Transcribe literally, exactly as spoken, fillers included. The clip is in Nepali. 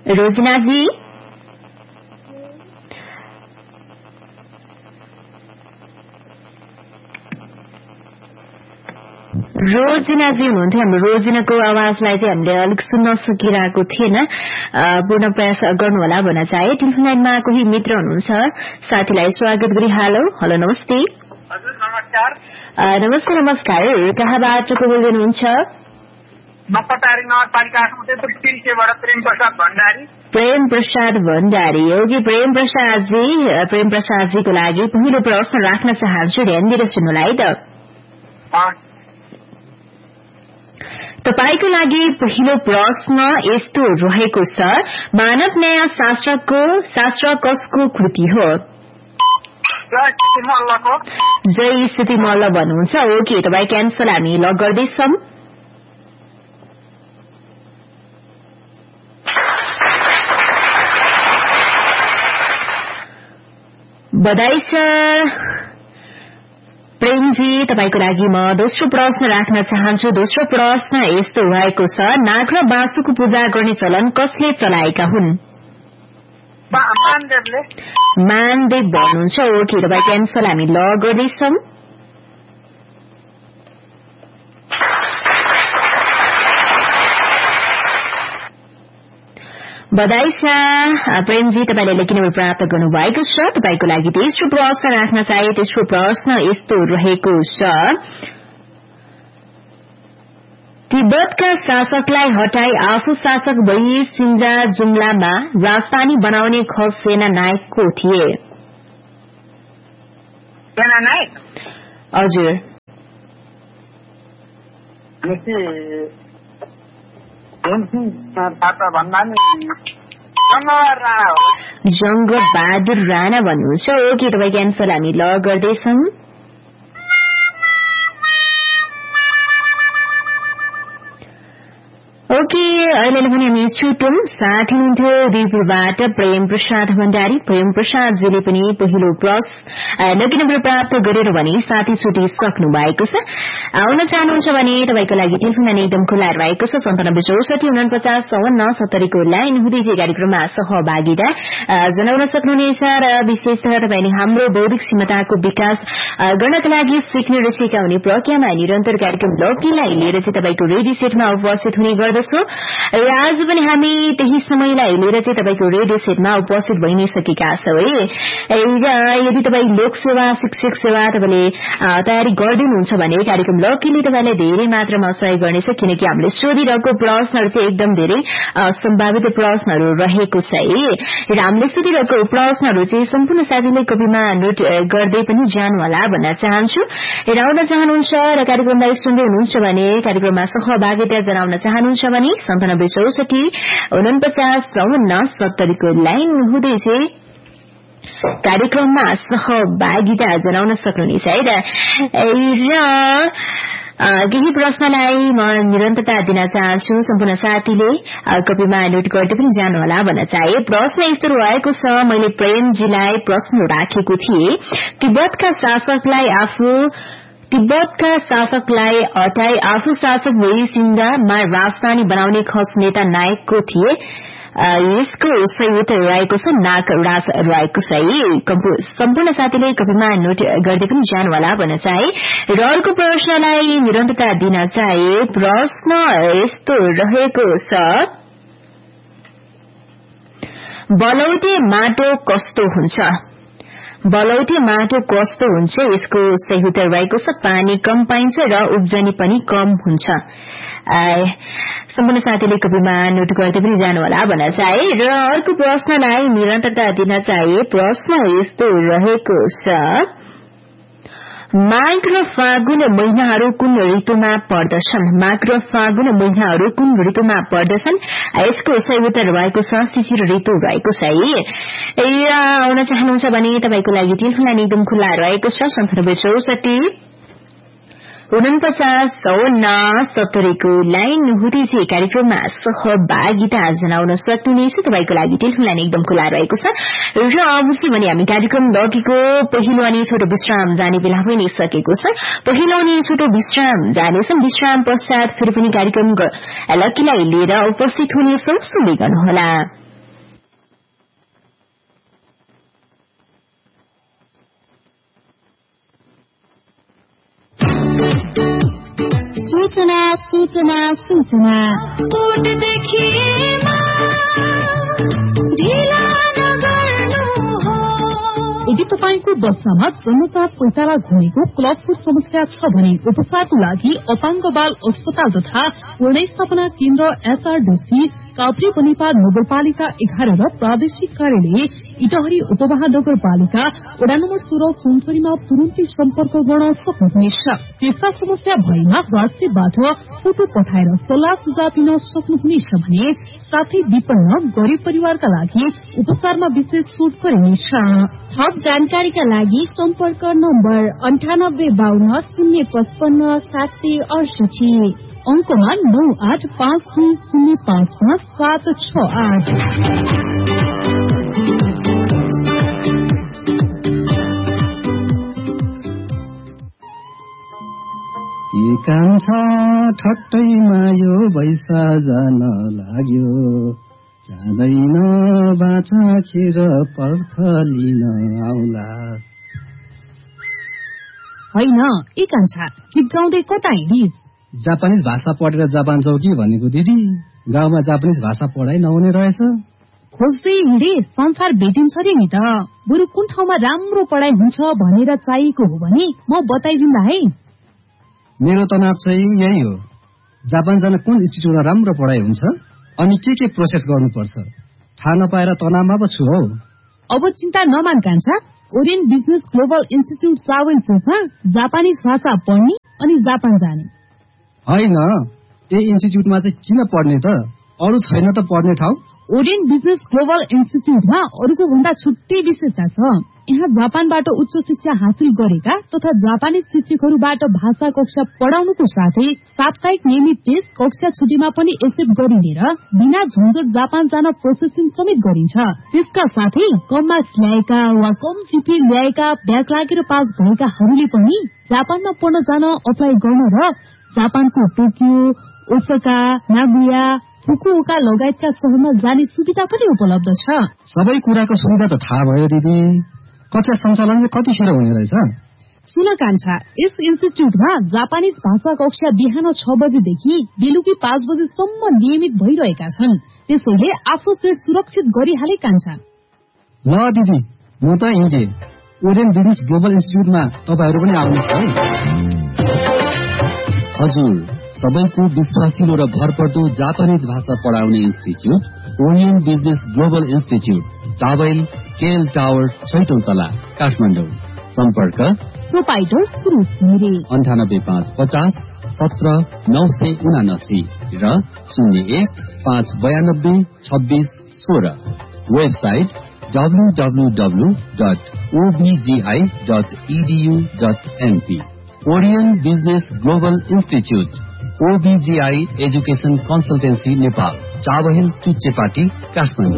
रोजिना जी रोजिना जी हुनुहुन्थ्यो हाम्रो रोजिनाको आवाजलाई चाहिँ हामीले अलिक सुन्न सकिरहेको थिएन पूर्ण प्रयास गर्नुहोला भन्न चाहे टेलिफोन लाइनमा कोही मित्र हुनुहुन्छ साथीलाई स्वागत गरिहालौ हेलो नमस्ते हजुर नमस्कार नमस्कार नमस्कार कहाँबाट को बोल्दै हुनुहुन्छ नपटारी नगरपालिका प्रेम प्रसाद भण्डारी प्रेम प्रसाद भण्डारी हो कि प्रेम प्रसाद जी प्रेम प्रसाद जीको लागि पहिलो प्रश्न राख्न चाहन्छु ध्यान दिएर सुन्नुलाई है त तपाईको लागि पहिलो प्रश्न यस्तो रहेको छ मानव न्याय शास्त्रको शास्त्र कसको कृति हो जय स्थिति मल्ल भन्नुहुन्छ ओके तपाईँ क्यान्सल हामी लग गर्दैछौं बधाई छ प्रेमजी तपाईको लागि म दोस्रो प्रश्न राख्न चाहन्छु दोस्रो प्रश्न यस्तो रहेको छ नाग र बाँसुको पूजा गर्ने चलन कसले चलाएका हुन् मानदेव भन्नुहुन्छ ओके तपाईँ क्यान्सल हामी ल गर्दैछौं बधाई छ प्रेमजी तपाईले लेखिने प्राप्त गर्नुभएको छ तपाईको लागि तेस्रो प्रश्न राख्न चाहे तेस्रो प्रश्न यस्तो रहेको छ तिब्बतका शासकलाई हटाई आफू शासक भई सिन्जा जुम्लामा राजधानी बनाउने खस सेना नायक को थिए सेना नायक हजुर जंग बहादुर राणा भन्नुहुन्छ ओके तपाईँ क्यान्सल हामी ल गर्दैछौं ओके अहिले पनि हामी छुटौं साथी हुनुहुन्थ्यो रिपुरबाट प्रेम प्रसाद भण्डारी प्रेम प्रसादजीले पनि पहिलो प्रश्न नब्बे नम्बर प्राप्त गरेर भने साथी छुटिसक्नु भएको छ आउन चाहनुहुन्छ भने तपाईको लागि टेलिफोन लाइन एकदम खुला रहेको छ सन्तानब्बे चौसठी उनपचास चौवन्न सत्तरीको लाइन हुँदै कार्यक्रममा सहभागिता जनाउन सक्नुहुनेछ र विशेषतः तपाईले हाम्रो बौद्धिक क्षमताको विकास गर्नका लागि सिक्ने र सिकाउने प्रक्रियामा निरन्तर कार्यक्रम लकीलाई लिएर चाहिँ तपाईको रेडियो सेटमा उपस्थित हुने गर्दछ र आज पनि हामी त्यही समयलाई लिएर चाहिँ तपाईको रेडियो सेटमा उपस्थित भइ नै सकेका छौं है यदि तपाईँ लोकसेवा शिक्षक सेवा तपाईले तयारी गर्दै हुनुहुन्छ भने कार्यक्रम लकीले तपाईलाई धेरै मात्रामा सहयोग गर्नेछ किनकि हामीले सोधिरहेको प्रश्नहरू चाहिँ एकदम धेरै सम्भावित प्रश्नहरू रहेको छ है र हामीले सोधिरहेको प्रश्नहरू चाहिँ सम्पूर्ण साथीले कपीमा नोट गर्दै पनि जानुहोला भन्न चाहन्छु र आउन चाहनुहुन्छ र कार्यक्रमलाई सुन्दै हुनुहुन्छ भने कार्यक्रममा सहभागिता जनाउन चाहनुहुन्छ भने सन्तानब्बे चौसठी उनपचास चौवन्न सत्तरीको लाइन हुँदै चाहिँ कार्यक्रममा सहभागिता जनाउन सक्नुहुनेछ है र केही प्रश्नलाई म निरन्तरता दिन चाहन्छु सम्पूर्ण साथीले कपीमा नोट गर्दै पनि जानुहोला भन्न चाहे प्रश्न यस्तो रहेको छ मैले प्रेमजीलाई प्रश्न राखेको थिए तिब्बतका शासकलाई आफू तिब्बतका शासकलाई हटाई आफू शासक भई सिन्जामा राजधानी बनाउने खस नेता नायक को थिए यसको सही उत्तर रहेको छ नाग राज रहेको छ है सम्पूर्ण साथीले कपीमा नोट गर्दै पनि जानुहोला भन्न चाहे र अर्को प्रश्नलाई निरन्तरता दिन चाहे प्रश्न यस्तो रहेको छ बलौटे माटो कस्तो हुन्छ बलौटे माटो कस्तो हुन्छ यसको सही उत्तर रहेको छ पानी कम पाइन्छ र उब्जनी पनि कम हुन्छ सम्पूर्ण साथीले कपीमा नोट गर्दै पनि जानुहोला भन्न चाहे र अर्को प्रश्नलाई निरन्तरता दिन चाहे प्रश्न यस्तो रहेको छ माघ र फागुन महिनाहरू कुन ऋतुमा पर्दछन् माघ र फागुन महिनाहरू कुन ऋतुमा पर्दछन् यसको सही उत्तर रहेको छ शिशिर ऋतु रहेको छ है आउन चाहनुहुन्छ भने तपाईको लागि टेलिफोन लाइन एकदम खुला रहेको छ सन्तानब्बे चौसठी उनपचास चौवन्न सत्तरीको लाइन हुँदै चाहिँ कार्यक्रममा सहभागिता जनाउन सक्नुहुनेछ तपाईको लागि टेलिफोन लाइन एकदम खुला रहेको छ र अवश्य भने हामी कार्यक्रम लगेको पहिलो अनि छोटो विश्राम जाने बेला भइ नै सकेको छ पहिलो अनि छोटो विश्राम जानेछौं विश्राम पश्चात फेरि पनि कार्यक्रम लकीलाई लिएर उपस्थित हुनेछौं सुन्दै गर्नुहोला सूचना सूचना सूचना यदि तपाईंको बस्सामा जन्मजात पैताला घुमेको क्लबफुट समस्या छ भने उपचारको लागि अपाङ्ग बाल अस्पताल तथा पुनर्स्थापना केन्द्र एसआरडीसी काभ्रे बनेपा नगरपालिका एघार र प्रादेशिक कार्यालय इटहरी उपमहानगरपालिका वडा नम्बर सोह्र सुनसरीमा तुरुन्तै सम्पर्क गर्न सक्नुहुनेछ। त्यस्ता समस्या भएमा वाट्सएपबाट फोटो पठाएर सल्लाह सुझाव दिन सक्नुहुनेछ भने साथै विपन्न गरीब परिवारका लागि उपचारमा विशेष छुट गरिनेछ। थप जानकारीका लागि सम्पर्क नम्बर अन्ठानब्बे बाहन्न शून्य पचपन्न सात सय अडसठी अंकमा नौ आठ पाँच दुई शून्य पाँच पाँच सात छ आठ। कान्छा ठट्टैमा यो बैसा जान लाग्यो जाँदैन बाचा खेर पर्ख लिन आउला। होइन ए कान्छा गीत गाउँदै कता हिँडिस? जापानिज भाषा पढेर जापान जाऊ कि भनेको दिदी, गाउँमा जापानिज भाषा पढाइ नहुने रहेछ। खोज्दै हिँडे संसार भेटिन्छ रे नि त। बरु कुन ठाउँमा राम्रो पढाइ हुन्छ भनेर चाहिएको हो भने म बताइदिउँला है। मेरो तनाव चाहिँ यही हो, जापान जान कुन इन्स्टिट्युटमा राम्रो पढाइ हुन्छ अनि के के प्रोसेस गर्नुपर्छ थाहा नपाएर तनावमा पो छु हौ। अब चिन्ता नमान कान्छा, Orion business global institute सावेन्समा Japanese भाषा पढ्ने अनि जापान जाने। होइन, यो इन्स्टिट्युटमा चाहिँ किन पढ्ने त? अरू छैन त पढ्ने ठाउँ? ओरियन बिजनेस ग्लोबल इन्स्टिट्युटमा अरूको भन्दा छुट्टै विशेषता छ। यहाँ जापानबाट उच्च शिक्षा हासिल गरेका तथा जापानिज शिक्षकहरूबाट भाषा कक्षा पढ़ाउनुको साथै साप्ताहिक नियमित टेस्ट कक्षा छुट्टीमा पनि एक्सेप्ट गरिने र बिना झन्झट जापान जान प्रोसेसिङ समेत गरिन्छ। त्यसका साथै कम मार्क्स ल्याएका वा कम जिपी ल्याएका ब्याक लागेर पास भएकाहरूले पनि जापानमा पढ्न जान अप्लाई गर्न र जापानको टोकियो, ओसाका, नागोया, फुकुओका लगायतका शहरमा जाने सुविधा पनि उपलब्ध छ। सबै कुराको सुविधा त थाहा भयो दिदी, कक्षा सञ्चालन चाहिँ कतिखेर हुने रहेछ? सुन कान्छा, यस इन्स्टिट्युटमा जापानिज भाषा कक्षा बिहान छ बजेदेखि बेलुकी पाँच बजेसम्म नियमित भइरहेका छन्। त्यसैले आफू चाहिँ सुरक्षित गरिहाले कान्छा। ल दिदी, म त हिँडे। ओरियन बिजनेस ग्लोबल इन्स्टिट्युटमा तपाईहरू पनि आउनुहोस् है। हजुर, सबैको विश्वासिलो र भरपर्दो जापानिज भाषा पढाउने institute Orion business global institute, चाबैल KL tower, छैटौं तला, काठमाडौँ। सम्पर्क प्रोपाइटर सुरुज घिमिरे अन्ठानब्बे पाँच पचास सत्र नौ सय उनासी र शून्य एक पाँच बयानब्बे छब्बीस सोह्र। Website W W W dot ओबिजीआई dot edu dot NP. Orion business global institute, ओबिजीआई education consultancy Nepal, Chabahil Chuchepati, Kathmandu.